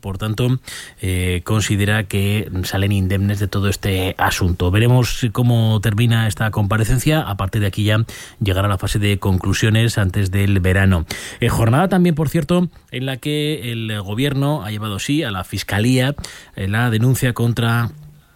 Por tanto, considera que salen indemnes de todo este asunto. Veremos cómo termina esta comparecencia. A partir de aquí ya llegará la fase de conclusiones antes del verano. Jornada también, por cierto, en la que el Gobierno ha llevado a la Fiscalía la denuncia contra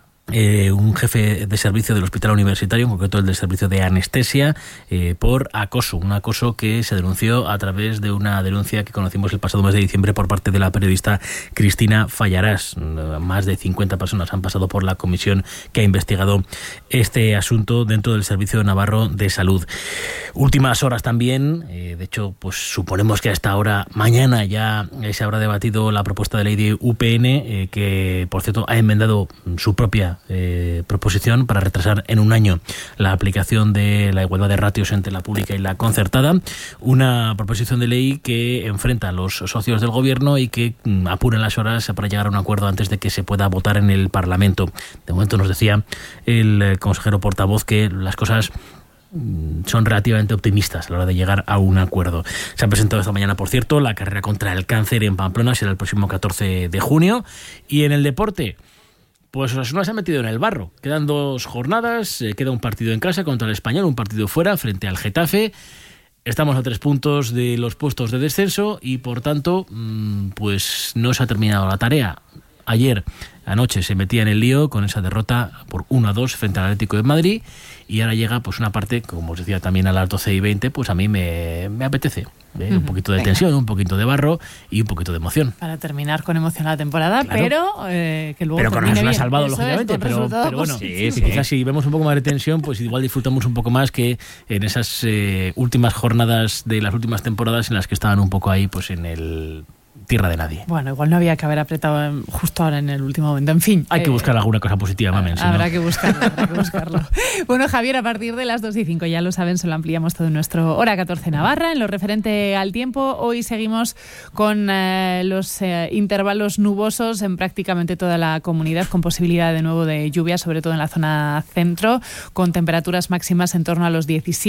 un jefe de servicio del hospital universitario, en concreto el del servicio de anestesia, por acoso. Un acoso que se denunció a través de una denuncia que conocimos el pasado mes de diciembre por parte de la periodista Cristina Fallarás. Más de 50 personas han pasado por la comisión que ha investigado este asunto dentro del Servicio Navarro de Salud. Últimas horas también, de hecho, pues suponemos que a esta hora, mañana ya se habrá debatido la propuesta de ley de UPN, que por cierto ha enmendado su propia proposición para retrasar en un año la aplicación de la igualdad de ratios entre la pública y la concertada. Una proposición de ley que enfrenta a los socios del Gobierno y que apuran las horas para llegar a un acuerdo antes de que se pueda votar en el Parlamento. De momento nos decía el consejero portavoz que las cosas son relativamente optimistas a la hora de llegar a un acuerdo. Se ha presentado esta mañana, por cierto, la carrera contra el cáncer en Pamplona, será el próximo 14 de junio. Y en el deporte, pues Osasuna se ha metido en el barro. Quedan 2 jornadas, queda un partido en casa contra el Español, un partido fuera frente al Getafe. Estamos a 3 puntos de los puestos de descenso y, por tanto, pues no se ha terminado la tarea. Ayer anoche se metía en el lío con esa derrota por 1-2 frente al Atlético de Madrid y ahora llega pues una parte, como os decía también a las 12:20, pues a mí me apetece. Un poquito de tensión, un poquito de barro y un poquito de emoción. Para terminar con emoción la temporada, claro. Pero que luego pero termine con bien. Salvado, lógicamente, pero bueno, sí. Quizás si vemos un poco más de tensión, pues igual disfrutamos un poco más que en esas últimas jornadas de las últimas temporadas en las que estaban un poco ahí pues en el tierra de nadie. Bueno, igual no había que haber apretado justo ahora en el último momento. En fin. Hay que buscar alguna cosa positiva, mamen. Habrá que buscarlo. Bueno, Javier, a partir de las 2:05, ya lo saben, se lo ampliamos todo en nuestro Hora 14 Navarra. En lo referente al tiempo, hoy seguimos con los intervalos nubosos en prácticamente toda la comunidad, con posibilidad de nuevo de lluvia, sobre todo en la zona centro, con temperaturas máximas en torno a los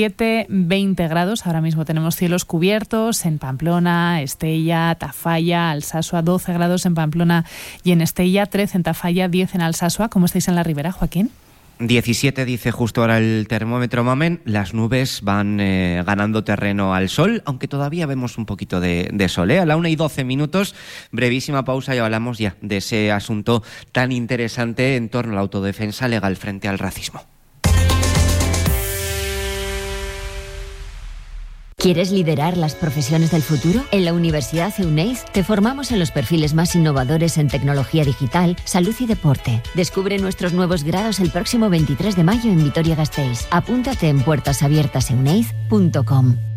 17-20 grados. Ahora mismo tenemos cielos cubiertos en Pamplona, Estella, Tafalla, Alsasua, 12 grados en Pamplona y en Estella, 13 en Tafalla, 10 en Alsasua. ¿Cómo estáis en la Ribera, Joaquín? 17 dice justo ahora el termómetro, mamen. Las nubes van ganando terreno al sol, aunque todavía vemos un poquito de sol. A la 1:12, brevísima pausa y hablamos ya de ese asunto tan interesante en torno a la autodefensa legal frente al racismo. ¿Quieres liderar las profesiones del futuro? En la Universidad Euneiz te formamos en los perfiles más innovadores en tecnología digital, salud y deporte. Descubre nuestros nuevos grados el próximo 23 de mayo en Vitoria-Gasteiz. Apúntate en puertasabiertaseuneiz.com.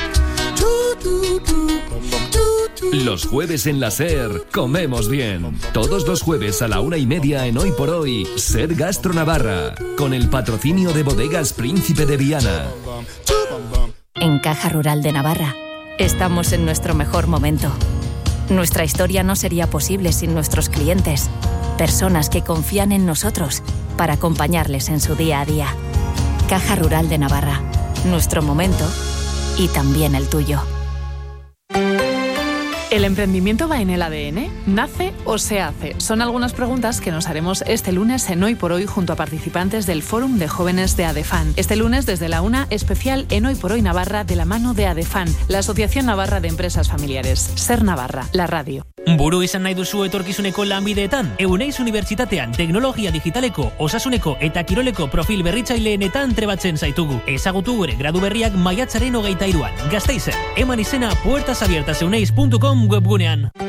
Los jueves en la SER comemos bien. Todos los jueves a la 1:30 en Hoy por Hoy, SER Gastro Navarra, con el patrocinio de Bodegas Príncipe de Viana. En Caja Rural de Navarra estamos en nuestro mejor momento. Nuestra historia no sería posible sin nuestros clientes, personas que confían en nosotros para acompañarles en su día a día. Caja Rural de Navarra, nuestro momento y también el tuyo. ¿El emprendimiento va en el ADN? ¿Nace o se hace? Son algunas preguntas que nos haremos este lunes en Hoy por Hoy junto a participantes del Fórum de Jóvenes de ADEFAN. Este lunes desde la 1, especial en Hoy por Hoy Navarra de la mano de ADEFAN, la Asociación Navarra de Empresas Familiares. SER Navarra, la radio. Buru izan nahi duzu etorkizuneko lanbideetan? Euneiz Unibertsitatean teknologia digitaleko, osasuneko eta kiroleko profil berritzaileenetan trebatzen zaitugu. Ezagutu gure gradu berriak maiatzaren 23an. Gasteizen, eman izena puertasabiertaseuneiz.com webgunean.